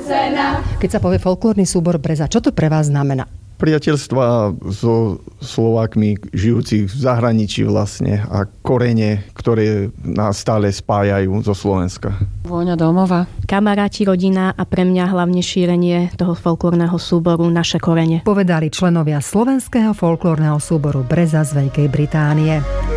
Keď sa povie folklórny súbor Breza, čo to pre vás znamená? Priateľstva so Slovákmi žijúcich v zahraničí vlastne a korene, ktoré nás stále spájajú zo Slovenska. Vôňa domova. Kamaráti, rodina a pre mňa hlavne šírenie toho folklórneho súboru Naše korene. Povedali členovia slovenského folklórneho súboru Breza z Veľkej Británie.